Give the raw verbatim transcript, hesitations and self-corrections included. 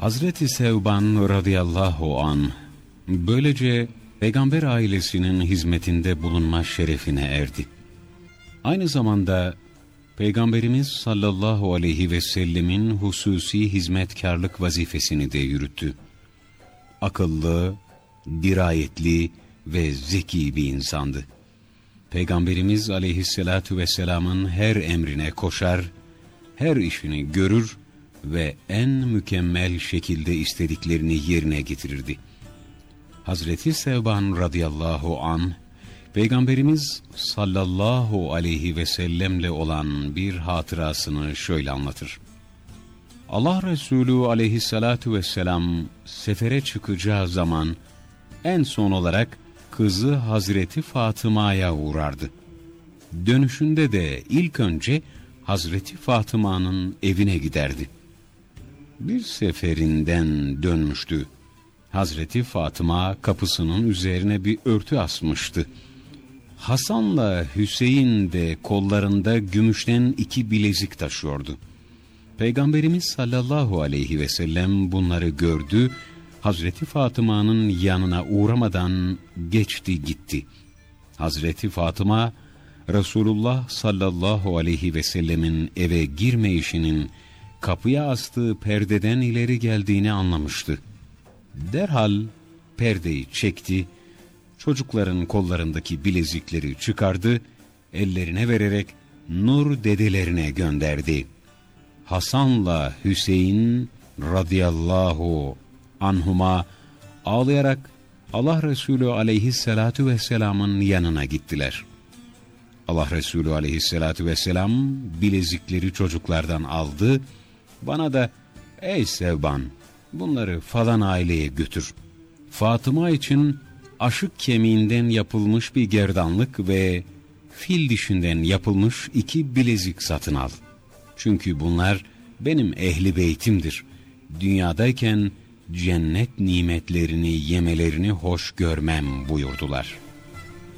Hazreti Sevban radıyallahu anh böylece Peygamber ailesinin hizmetinde bulunma şerefine erdi. Aynı zamanda Peygamberimiz sallallahu aleyhi ve sellemin hususi hizmetkarlık vazifesini de yürüttü. Akıllı, dirayetli ve zeki bir insandı. Peygamberimiz aleyhissalatu vesselamın her emrine koşar, her işini görür ve en mükemmel şekilde istediklerini yerine getirirdi. Hazreti Sevban radıyallahu anh, Peygamberimiz sallallahu aleyhi ve sellemle olan bir hatırasını şöyle anlatır. Allah Resulü aleyhissalatu vesselam sefere çıkacağı zaman en son olarak kızı Hazreti Fatıma'ya uğrardı. Dönüşünde de ilk önce Hazreti Fatıma'nın evine giderdi. Bir seferinden dönmüştü. Hazreti Fatıma kapısının üzerine bir örtü asmıştı. Hasan'la Hüseyin de kollarında gümüşten iki bilezik taşıyordu. Peygamberimiz sallallahu aleyhi ve sellem bunları gördü, Hazreti Fatıma'nın yanına uğramadan geçti gitti. Hazreti Fatıma, Resulullah sallallahu aleyhi ve sellemin eve girmeyişinin kapıya astığı perdeden ileri geldiğini anlamıştı. Derhal perdeyi çekti, çocukların kollarındaki bilezikleri çıkardı, ellerine vererek nur dedelerine gönderdi. Hasan'la Hüseyin radıyallahu anhuma ağlayarak Allah Resulü aleyhissalatu vesselamın yanına gittiler. Allah Resulü aleyhissalatu vesselam bilezikleri çocuklardan aldı, bana da ''Ey Sevban, bunları falan aileye götür. Fatıma için aşık kemiğinden yapılmış bir gerdanlık ve fil dişinden yapılmış iki bilezik satın al. Çünkü bunlar benim ehli beytimdir. Dünyadayken cennet nimetlerini yemelerini hoş görmem.'' buyurdular.